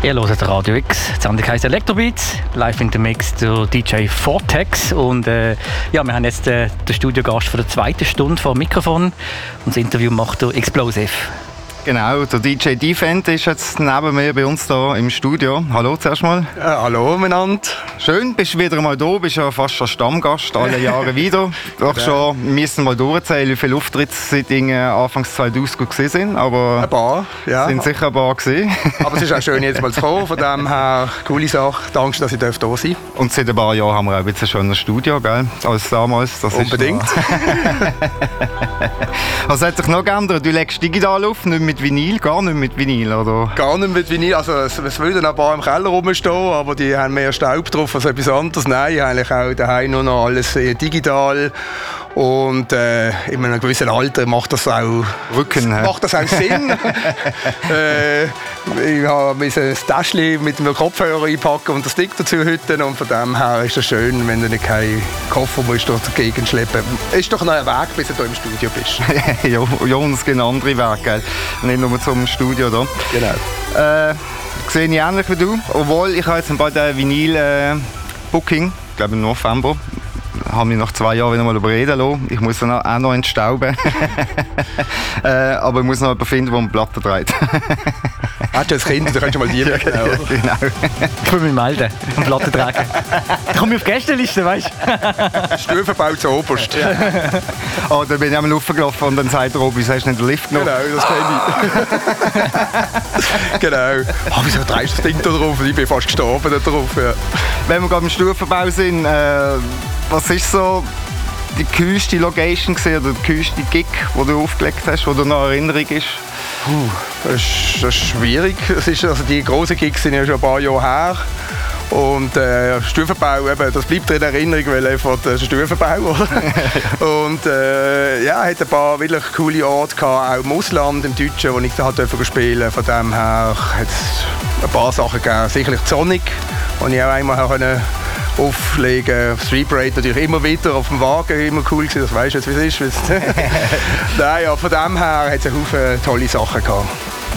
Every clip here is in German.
Ihr hört Radio X, die Sendung heisst Electrobeats, live in the Mix der DJ Vortex. Und wir haben jetzt den Studiogast für die zweite Stunde vor dem Mikrofon. Und das Interview macht der Explosive. Genau, der DJ Defend ist jetzt neben mir bei uns hier im Studio. Hallo zuerst mal. Hallo miteinander. Schön, bist du wieder mal da, bist ja fast ein Stammgast, alle Jahre wieder. Doch schon, wir müssen mal durchzählen, wie viele Auftritte seit Anfangs 2000 gesehen sind. Aber ein paar, ja. Sind sicher ein paar gesehen. Aber es ist auch schön, jetzt mal zu kommen. Von dem her, coole Sache. Danke, dass ich da sein darf. Und seit ein paar Jahren haben wir auch jetzt ein schönes Studio, gell? Als damals. Das unbedingt. Was hat sich noch geändert? Du legst digital auf, nicht mit Vinyl, gar nicht mit Vinyl, oder? Gar nicht mit Vinyl. Also es würden ein paar im Keller rumstehen, aber die haben mehr Staub drauf als etwas anderes. Nein, eigentlich auch daheim nur noch alles tädigital. Und in einem gewissen Alter macht das auch Sinn. Ich habe ein Täschchen mit einem Kopfhörer einpacken und das Ding dazu hüten. Und von dem her ist es schön, wenn du nicht keinen Koffer musst durch die Gegend schleppen. Es ist doch noch ein Weg, bis du hier im Studio bist. Ja, und es gibt andere Wege, nicht nur zum Studio da. Genau. Sehe ich ähnlich wie du, obwohl ich habe jetzt bald ein Vinyl-Booking, ich glaube im November. Habe mich nach 2 Jahren wieder mal überreden lassen. Ich muss dann auch noch entstauben. Aber ich muss noch jemanden finden, der eine Platte trägt. Hast du ein Kind, dann kannst du mal die mitnehmen. Ja, genau. Ich will mich melden und Platte tragen. Dann komme ich auf die Gästeliste, weißt du? Stufenbau zu oberst. Ja. Oh, dann bin ich einmal raufgelaufen und dann sagt der Robby, hast du nicht den Lift genommen? Genau, das kenne ich. Genau. Oh, wieso drehst du das Ding da drauf? Ich bin fast gestorben da drauf. Ja. Wenn wir gerade im Stufenbau sind, was ist so die kühlste Location oder die kühlste Gig, die du aufgelegt hast, die dir noch in Erinnerung ist? Das ist schwierig. Die grossen Gigs sind ja schon ein paar Jahre her. Und Stufenbau, eben, das bleibt in Erinnerung, weil einfach das ist Stufenbau. Und hat ein paar wirklich coole Orte gehabt, auch im Ausland, im Deutschen, wo ich da spielen durfte. Von dem her hat es ein paar Sachen gegeben. Sicherlich Sonic, wo ich auch einmal auflegen. Street Parade natürlich immer wieder auf dem Wagen, immer cool gewesen, das weisst du jetzt, wie es ist. Nein, ja, von dem her hat es eine Haufen tolle Sachen gehabt.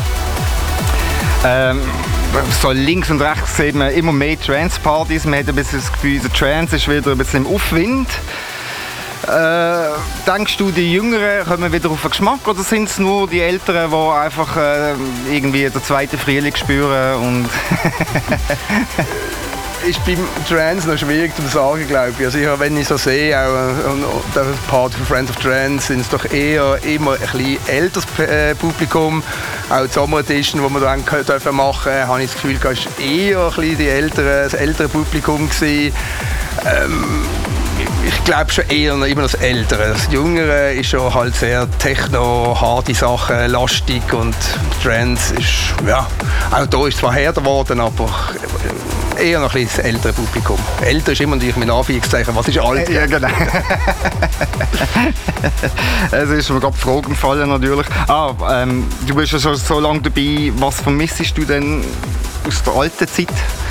So links und rechts sieht man immer mehr Trance-Partys. Man hat ein bisschen das Gefühl, der Trance ist wieder ein bisschen im Aufwind. Denkst du, die Jüngeren kommen wieder auf den Geschmack oder sind es nur die Älteren, die einfach irgendwie den zweiten Frühling spüren? Und ist beim Trance noch schwierig zu sagen, glaube ich. Also wenn ich so sehe, auch der Part von Friends of Trance, sind es doch eher immer ein bisschen älteres Publikum. Auch die Summer Edition, die wir dann machen dürfen, habe ich das Gefühl, es war eher ein bisschen das ältere Publikum gewesen. Ich glaube schon eher immer das Ältere. Das Jüngere ist schon halt sehr techno, harte Sachen, lastig und Trance ist, ja, auch da ist es zwar härter geworden, aber eher noch ein bisschen das ältere Publikum. Älter ist immer natürlich mit Anführungszeichen, was ist alt? Ja, genau. Es ist mir gerade die Frage gefallen natürlich. Du bist ja schon so lange dabei. Was vermisst du denn aus der alten Zeit?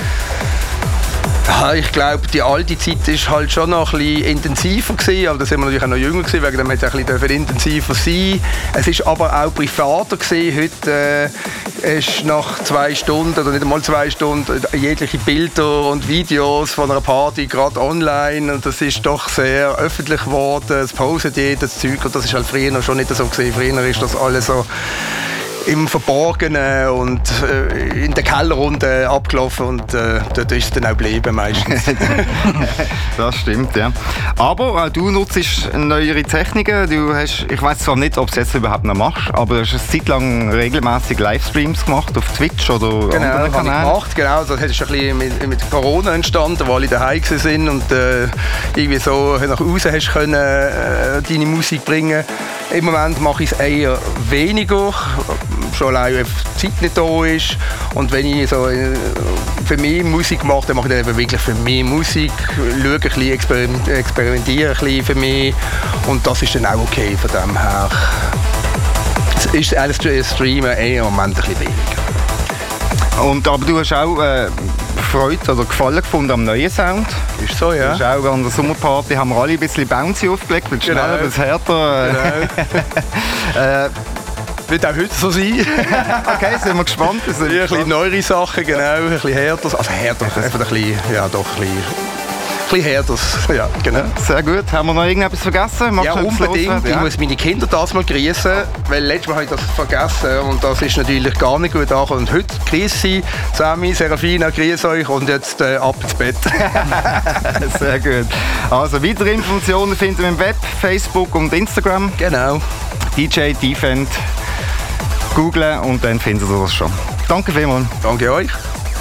Ja, ich glaube, die alte Zeit war halt schon noch ein bisschen intensiver gewesen, aber da sind wir natürlich auch noch jünger gewesen, wegen dem hätte es ein bisschen intensiver sein. Es ist aber auch privater gewesen. Heute ist nach 2 Stunden oder nicht einmal 2 Stunden jegliche Bilder und Videos von einer Party gerade online und das ist doch sehr öffentlich geworden. Es postet jedes Zeug und das ist halt früher noch schon nicht so gewesen. Früher ist das alles so im Verborgenen und in der Kellerrunde abgelaufen und dort ist es dann auch geblieben meistens. Das stimmt, ja. Aber du nutzt neuere Techniken. Du hast, ich weiß zwar nicht, ob du es jetzt überhaupt noch machst, aber du hast eine Zeit lang regelmäßig Livestreams gemacht auf Twitch oder anderen Kanälen. Genau, das ist ein bisschen mit Corona entstanden, wo alle daheim waren und irgendwie so nach außen hast können deine Musik bringen. Im Moment mache ich es eher weniger, schon allein, weil die Zeit nicht da ist. Und wenn ich so für mich Musik mache, dann mache ich dann wirklich für mich Musik, schaue ein bisschen, experimentiere ein bisschen für mich und das ist dann auch okay von dem her. Es ist alles Streamen eher im Moment ein bisschen weniger. Aber du hast auch Freude oder Gefallen gefunden am neuen Sound. Ist so, ja. Das ist auch an der Sommerparty haben wir alle ein bisschen bouncy aufgelegt, mit schneller, bis härter. Genau. wird auch heute so sein. Okay, sind wir gespannt. Ein bisschen neuere Sachen, genau, ein bisschen härter. Also härter, einfach ein bisschen, ja doch, ein bisschen härter. Ja, genau. Sehr gut. Haben wir noch irgendetwas vergessen? Ja, unbedingt. Ich muss meine Kinder das mal grüßen, weil letztes Mal habe ich das vergessen und das ist natürlich gar nicht gut angekommen. Und heute grüße Sie, Sammy, Serafina, grüße euch und jetzt ab ins Bett. Sehr gut. Also weitere Informationen finden wir im Web, Facebook und Instagram. Genau. DJ Defend googlen und dann finden Sie das schon. Danke vielmals. Danke euch.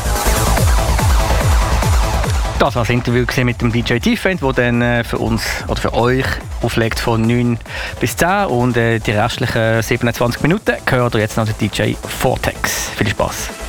Das war das Interview mit dem DJ Defend, der dann für uns oder für euch auflegt von 9 bis 10 und die restlichen 27 Minuten gehört ihr jetzt noch den DJ Vortex. Viel Spaß.